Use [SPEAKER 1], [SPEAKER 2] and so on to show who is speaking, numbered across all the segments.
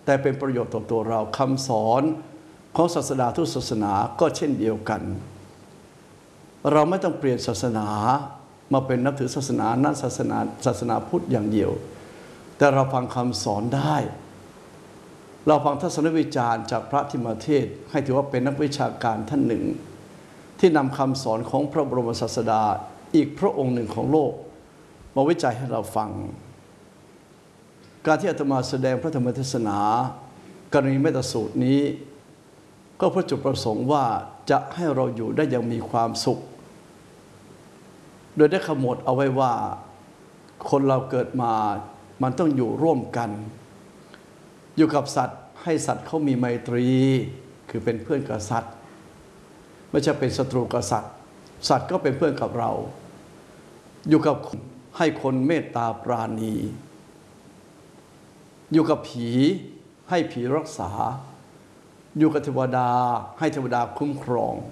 [SPEAKER 1] แต่เป็นประโยชน์ต่อตัวเราคำสอนของศาสดาทุกศาสนาก็เช่นเดียวกันเราไม่ต้องเปลี่ยนศาสนามาเป็นนับถือศาสนานั้นศาสนาพุทธอย่างเดียวแต่เราฟังคำสอนได้เราฟังทัศนวิจารณ์จากพระธิมเทศให้ถือว่าเป็นนักวิชาการท่านหนึ่งที่นำคำสอนของพระบรมศาสดาอีกพระองค์หนึ่งของโลกมาวิจัยให้เราฟังการที่อาตมาแสดงพระธรรมเทศนากรณีเมตสูตรนี้ก็เพื่อจุดประสงค์ว่าจะให้เราอยู่ได้อย่างมีความสุขโดยได้ขมวดเอาไว้ว่าคนเราเกิดมามันต้องอยู่ร่วมกันอยู่กับสัตว์ให้สัตว์เขามีไมตรีคือเป็นเพื่อนกับสัตว์ไม่ใช่เป็นศัตรูกับสัตว์สัตว์ก็เป็นเพื่อนกับเราอยู่กับให้คนเมตตาปราณีอยู่กับผีให้ผีรักษาอยู่กับเทวดาให้เทวดาคุ้มครอง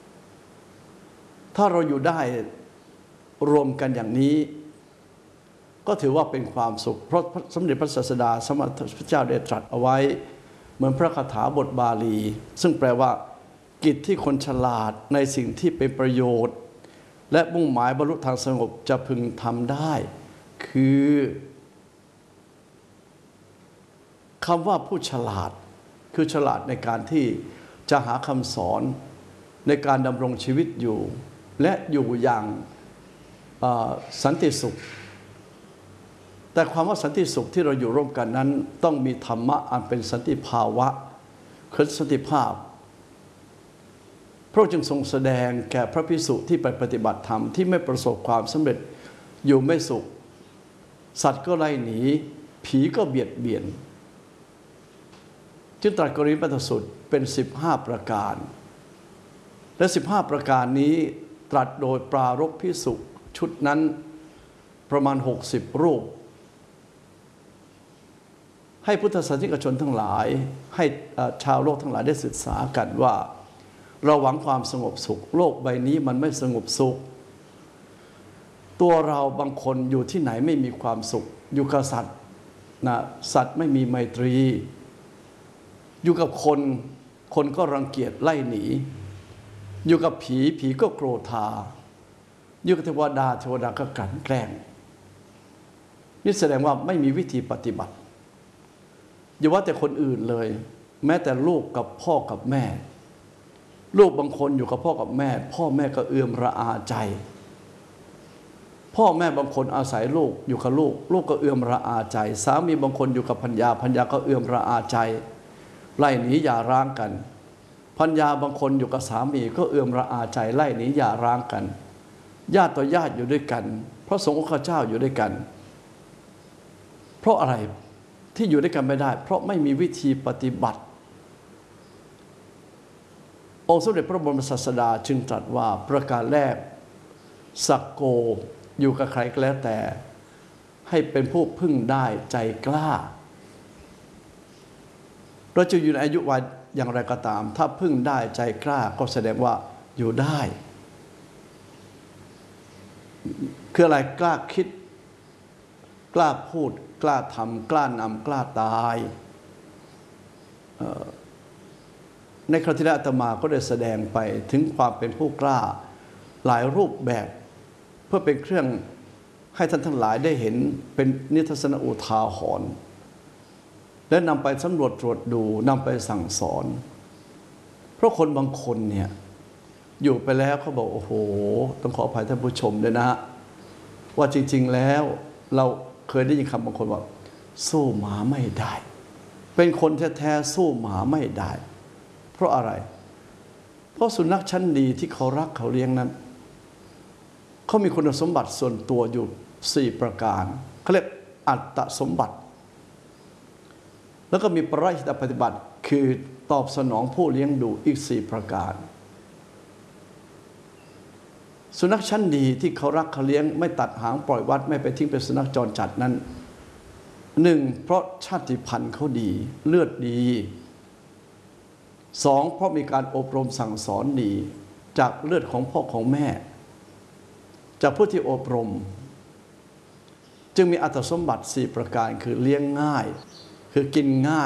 [SPEAKER 1] ถ้าเราอยู่ได้รวมกันอย่างนี้ก็ถือว่าเป็นความสุขเพราะสมเด็จพระศาสดาสมมาพระเจ้าได้ตรัสเอาไว้เหมือนพระคาถาบทบาลีซึ่งแปลว่ากิจที่คนฉลาดในสิ่งที่เป็นประโยชน์และมุ่งหมายบรรลุทางสงบจะพึงทำได้คือคำว่าผู้ฉลาดคือฉลาดในการที่จะหาคำสอนในการดำรงชีวิตอยู่และอยู่อย่างสันติสุขแต่ความว่าสันติสุขที่เราอยู่ร่วมกันนั้นต้องมีธรรมะอันเป็นสันติภาวะคือสันติภาพพระองค์จึงทรงแสดงแก่พระภิกษุที่ไปปฏิบัติธรรมที่ไม่ประสบความสำเร็จอยู่ไม่สุขสัตว์ก็ไล่หนีผีก็เบียดเบียนจึงตรัสกรณีเมตสูตรเป็น15ประการและ15ประการนี้ตรัสโดยปรารภภิกษุชุดนั้นประมาณ60รูปให้พุทธศาสนิกชนทั้งหลายให้ชาวโลกทั้งหลายได้ศึกษากันว่าเราหวังความสงบสุขโลกใบนี้มันไม่สงบสุขตัวเราบางคนอยู่ที่ไหนไม่มีความสุขอยู่กับสัตว์นะสัตว์ไม่มีไมตรีอยู่กับคนคนก็รังเกียจไล่หนีอยู่กับผีผีก็โกรธาอยู่กับเทวดาเทวดาก็กลั่นแกล้งนี่แสดงว่าไม่มีวิธีปฏิบัติอย่าว่าแต่คนอื่นเลยแม้แต่ลูกกับพ่อกับแม่ลูกบางคนอยู่กับพ่อกับแม่พ่อแม่ก็เอื่อมระอาใจพ่อแม่บางคนอาศัยลูกอยู่กับลูกลูกก็เอื่อมระอาใจสามีบางคนอยู่กับภรรยาภรรยาก็เอื่อมระอาใจไล่หนีอย่าร้างกันภรรยาบางคนอยู่กับสามีก็เอื่อมระอาใจไล่หนีอย่าร้างกันญาติต่อญาติอยู่ด้วยกันพระสงฆ์องค์เจ้าอยู่ด้วยกันเพราะอะไรที่อยู่ด้วยกันไม่ได้เพราะไม่มีวิธีปฏิบัติองค์สมเด็จพระบรมศาสดาจึงตรัสว่าประการแรกสักโกอยู่กับใครก็แล้วแต่ให้เป็นผู้พึ่งได้ใจกล้าเราจะอยู่ในอายุวัยอย่างไรก็ตามถ้าพึ่งได้ใจกล้าก็แสดงว่าอยู่ได้คืออะไรกล้าคิดกล้าพูดกล้าทำกล้านำกล้าตายในคราวที่แล้วอาตมาก็ได้แสดงไปถึงความเป็นผู้กล้าหลายรูปแบบเพื่อเป็นเครื่องให้ท่านทั้งหลายได้เห็นเป็นนิทัศนอุทาหรณ์และนำไปสำรวจตรวจดูนำไปสั่งสอนเพราะคนบางคนเนี่ยอยู่ไปแล้วเขาบอกโอ้โหต้องขออภัยท่านผู้ชมด้วยนะว่าจริงๆแล้วเราเคยได้ยินคำบางคนว่าสู้หมาไม่ได้เป็นคนแท้ๆสู้หมาไม่ได้เพราะอะไรเพราะสุนัขชั้นดีที่เขารักเขาเลี้ยงนั้นเขามีคุณสมบัติส่วนตัวอยู่4ประการเขาเรียกอัตสมบัติแล้วก็มีปริหิตปฏิบัติคือตอบสนองผู้เลี้ยงดูอีก4ประการสุนัขชั้นดีที่เขารักเขาเลี้ยงไม่ตัดหางปล่อยวัดไม่ไปทิ้งเป็นสุนัขจรจัดนั้น1เพราะชาติพันธุ์เขาดีเลือดดี2เพราะมีการอบรมสั่งสอนดีจากเลือดของพ่อของแม่จากผู้ที่อบรมจึงมีอัตสมบัติ4ประการคือเลี้ยงง่ายคือกินง่าย